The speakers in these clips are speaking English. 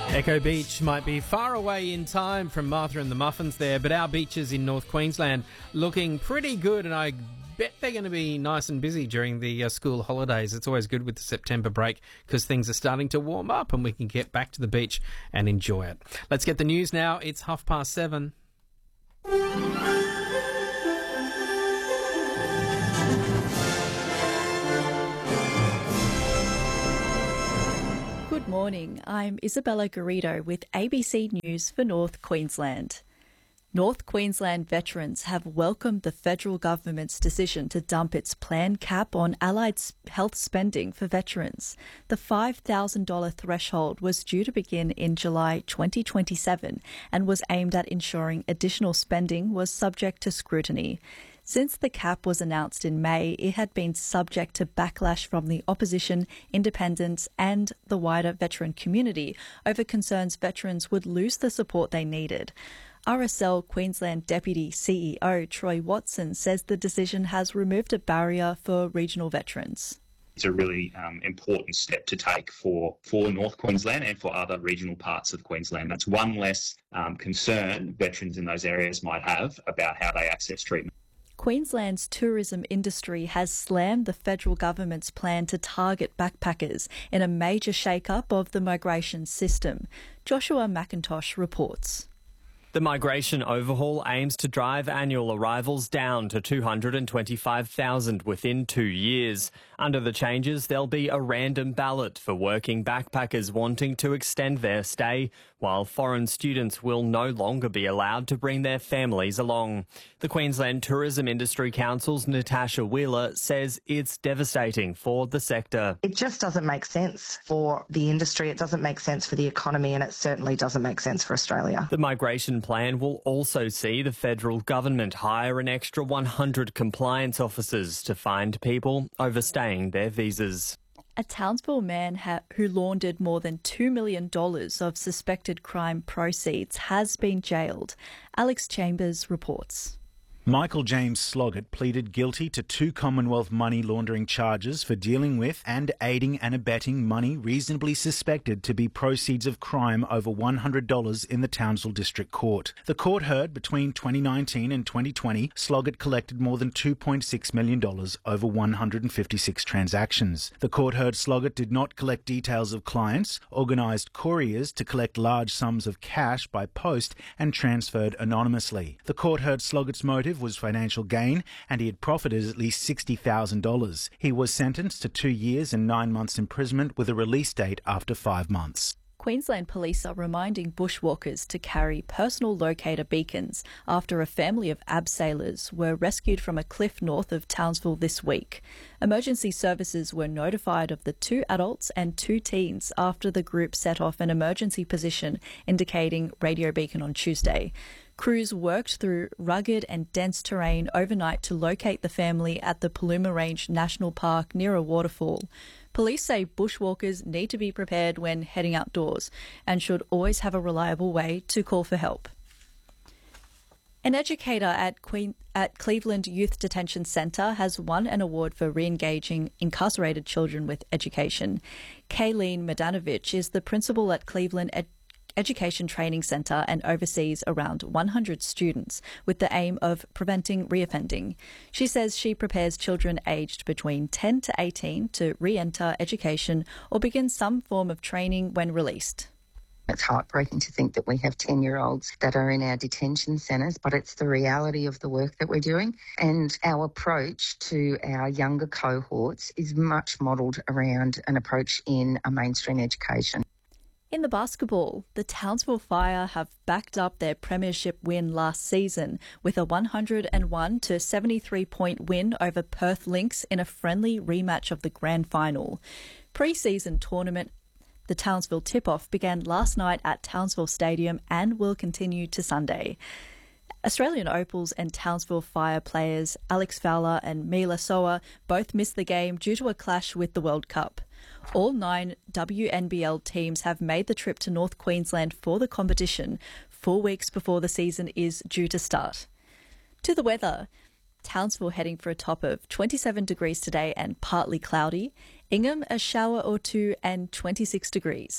Echo Beach might be far away in time from Martha and the Muffins there, but our beaches in North Queensland looking pretty good, and I bet they're going to be nice and busy during the school holidays. It's always good with the September break because things are starting to warm up and we can get back to the beach and enjoy it. Let's get the news now. It's 7:30. Good morning, I'm Isabella Garrido with ABC News for North Queensland. North Queensland veterans have welcomed the federal government's decision to dump its planned cap on allied health spending for veterans. The $5,000 threshold was due to begin in July 2027 and was aimed at ensuring additional spending was subject to scrutiny. Since the cap was announced in May, it had been subject to backlash from the opposition, independents and the wider veteran community over concerns veterans would lose the support they needed. RSL Queensland Deputy CEO Troy Watson says the decision has removed a barrier for regional veterans. It's a really important step to take for North Queensland and for other regional parts of Queensland. That's one less concern veterans in those areas might have about how they access treatment. Queensland's tourism industry has slammed the federal government's plan to target backpackers in a major shake-up of the migration system. Joshua McIntosh reports. The migration overhaul aims to drive annual arrivals down to 225,000 within 2 years. Under the changes, there'll be a random ballot for working backpackers wanting to extend their stay, while foreign students will no longer be allowed to bring their families along. The Queensland Tourism Industry Council's Natasha Wheeler says it's devastating for the sector. It just doesn't make sense for the industry, it doesn't make sense for the economy, and it certainly doesn't make sense for Australia. The migration plan will also see the federal government hire an extra 100 compliance officers to find people overstaying their visas. A Townsville man who laundered more than $2 million of suspected crime proceeds has been jailed. Alex Chambers reports. Michael James Sloggett pleaded guilty to 2 Commonwealth money laundering charges for dealing with and aiding and abetting money reasonably suspected to be proceeds of crime over $100 in the Townsville District Court. The court heard between 2019 and 2020, Sloggett collected more than $2.6 million over 156 transactions. The court heard Sloggett did not collect details of clients, organised couriers to collect large sums of cash by post and transferred anonymously. The court heard Sloggett's motive was financial gain and he had profited at least $60,000. He was sentenced to 2 years and 9 months imprisonment with a release date after 5 months. Queensland Police are reminding bushwalkers to carry personal locator beacons after a family of abseilers were rescued from a cliff north of Townsville this week. Emergency services were notified of the 2 adults and 2 teens after the group set off an emergency position indicating radio beacon on Tuesday. Crews worked through rugged and dense terrain overnight to locate the family at the Paluma Range National Park near a waterfall. Police say bushwalkers need to be prepared when heading outdoors and should always have a reliable way to call for help. An educator at Cleveland Youth Detention Centre has won an award for re-engaging incarcerated children with education. Kayleen Madanovich is the principal at Cleveland Education Training Centre and oversees around 100 students with the aim of preventing reoffending. She says she prepares children aged between 10 to 18 to re-enter education or begin some form of training when released. It's heartbreaking to think that we have 10-year-olds that are in our detention centres, but it's the reality of the work that we're doing. And our approach to our younger cohorts is much modelled around an approach in a mainstream education. In the basketball, the Townsville Fire have backed up their premiership win last season with a 101 to 73-point win over Perth Lynx in a friendly rematch of the grand final. Pre-season tournament, the Townsville tip-off began last night at Townsville Stadium and will continue to Sunday. Australian Opals and Townsville Fire players Alex Fowler and Mila Soa both missed the game due to a clash with the World Cup. All 9 WNBL teams have made the trip to North Queensland for the competition 4 weeks before the season is due to start. To the weather, Townsville heading for a top of 27 degrees today and partly cloudy. Ingham a shower or 2 and 26 degrees.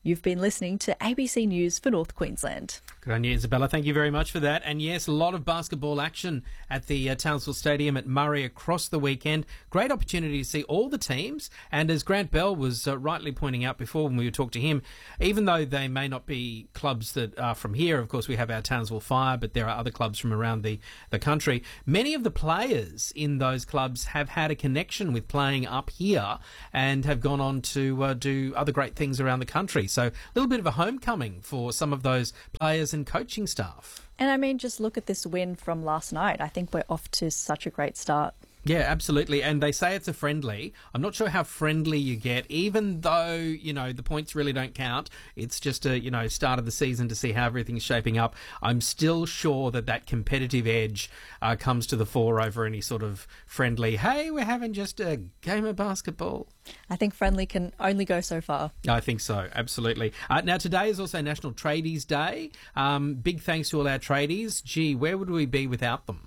You've been listening to ABC News for North Queensland. Good on you, Isabella. Thank you very much for that. And yes, a lot of basketball action at the Townsville Stadium at Murray across the weekend. Great opportunity to see all the teams. And as Grant Bell was rightly pointing out before when we talked to him, even though they may not be clubs that are from here, of course we have our Townsville Fire, but there are other clubs from around the country. Many of the players in those clubs have had a connection with playing up here and have gone on to do other great things around the country. So a little bit of a homecoming for some of those players and coaching staff. And I mean, just look at this win from last night. I think we're off to such a great start. Yeah, absolutely. And they say it's a friendly. I'm not sure how friendly you get, even though, the points really don't count. It's just a, start of the season to see how everything's shaping up. I'm still sure that competitive edge comes to the fore over any sort of friendly, hey, we're having just a game of basketball. I think friendly can only go so far. I think so, absolutely. Now, today is also National Tradies Day. Big thanks to all our tradies. Gee, where would we be without them?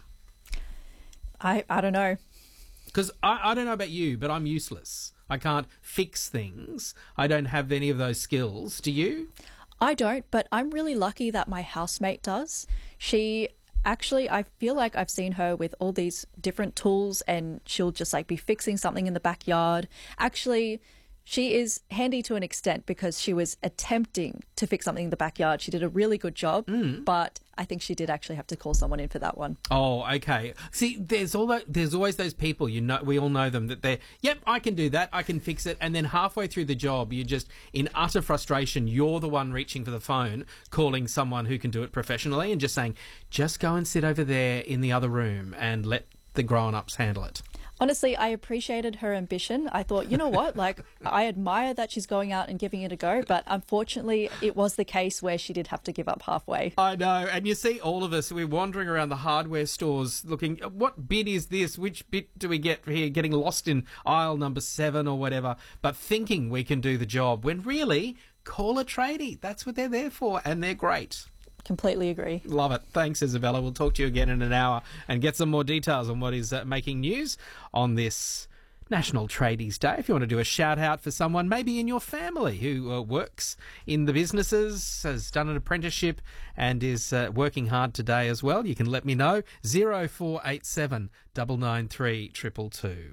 I don't know. Because I don't know about you, but I'm useless. I can't fix things. I don't have any of those skills. Do you? I don't, but I'm really lucky that my housemate does. She actually, I feel like I've seen her with all these different tools and she'll just be fixing something in the backyard. Actually, she is handy to an extent because she was attempting to fix something in the backyard. She did a really good job, but I think she did actually have to call someone in for that one. Oh, okay. See, there's always those people, we all know them, that they're, yep, I can do that, I can fix it, and then halfway through the job, you're just, in utter frustration, you're the one reaching for the phone, calling someone who can do it professionally and just saying, just go and sit over there in the other room and let the grown-ups handle it. Honestly, I appreciated her ambition. I thought, you know what, I admire that she's going out and giving it a go, but unfortunately it was the case where she did have to give up halfway. I know, and you see all of us, we're wandering around the hardware stores looking, what bit is this? Which bit do we get here? Getting lost in aisle number 7 or whatever, but thinking we can do the job, when really, call a tradie. That's what they're there for, and they're great. Completely agree. Love it. Thanks, Isabella. We'll talk to you again in an hour and get some more details on what is making news on this National Tradies Day. If you want to do a shout out for someone maybe in your family who works in the businesses, has done an apprenticeship and is working hard today as well, you can let me know. 0487 993 222.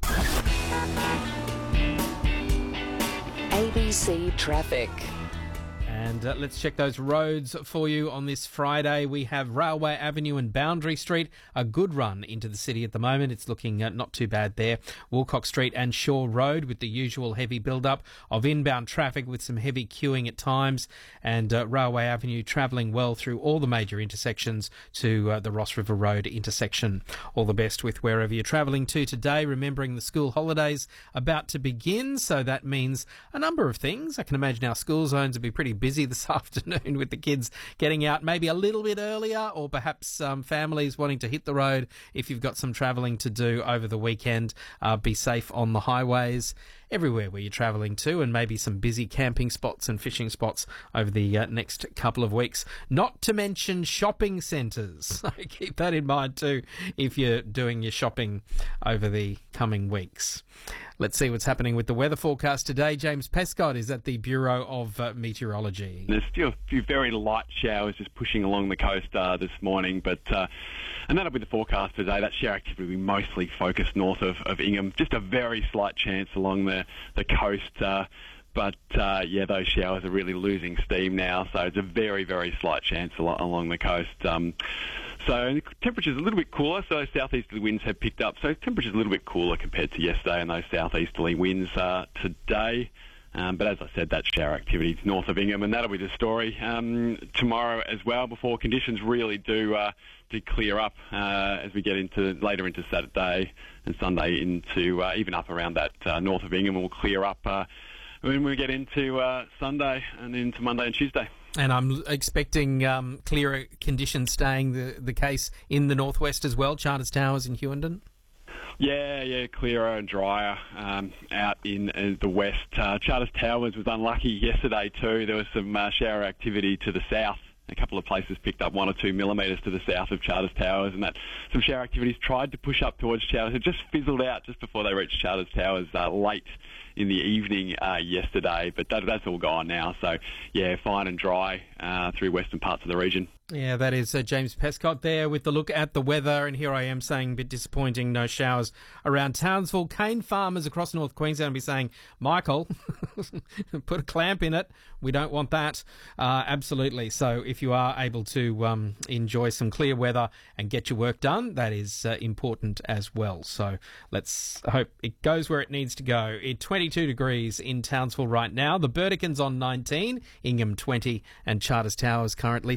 ABC Traffic. And let's check those roads for you on this Friday. We have Railway Avenue and Boundary Street, a good run into the city at the moment. It's looking not too bad there. Wilcox Street and Shaw Road with the usual heavy build-up of inbound traffic with some heavy queuing at times. And Railway Avenue travelling well through all the major intersections to the Ross River Road intersection. All the best with wherever you're travelling to today, remembering the school holidays about to begin. So that means a number of things. I can imagine our school zones will be pretty busy this afternoon with the kids getting out maybe a little bit earlier, or perhaps families wanting to hit the road if you've got some travelling to do over the weekend. Be safe on the highways everywhere where you're travelling to, and maybe some busy camping spots and fishing spots over the next couple of weeks. Not to mention shopping centres. So keep that in mind too if you're doing your shopping over the coming weeks. Let's see what's happening with the weather forecast today. James Pescott is at the Bureau of Meteorology. There's still a few very light showers just pushing along the coast this morning, and that'll be the forecast today. That shower activity will be mostly focused north of Ingham. Just a very slight chance along the coast, but those showers are really losing steam now, so it's a very, very slight chance along the coast. So the temperature's a little bit cooler, so southeasterly winds have picked up. So temperature's a little bit cooler compared to yesterday and those southeasterly winds today. But as I said, that shower activity is north of Ingham, and that'll be the story tomorrow as well, before conditions really do clear up as we get later into Saturday and Sunday, into even up around that north of Ingham. Will clear up when we get into Sunday and into Monday and Tuesday. And I'm expecting clearer conditions staying the case in the northwest as well, Charters Towers and Hughenden? Yeah, clearer and drier out in the west. Charters Towers was unlucky yesterday too. There was some shower activity to the south. A couple of places picked up 1 or 2 millimetres to the south of Charters Towers, and that some shower activities tried to push up towards Charters. It just fizzled out just before they reached Charters Towers late in the evening yesterday, but that's all gone now. So, yeah, fine and dry through western parts of the region. Yeah, that is James Pescott there with the look at the weather. And here I am saying a bit disappointing, no showers around Townsville. Cane farmers across North Queensland will be saying, Michael, put a clamp in it. We don't want that. Absolutely. So if you are able to enjoy some clear weather and get your work done, that is important as well. So let's hope it goes where it needs to go. It's 22 degrees in Townsville right now. The Burdekin's on 19, Ingham 20, and Charters Towers currently